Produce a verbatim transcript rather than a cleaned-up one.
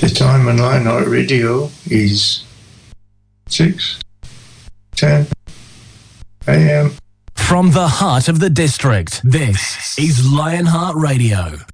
The time on Lionheart Radio is six ten a.m. From the heart of the district, this is Lionheart Radio.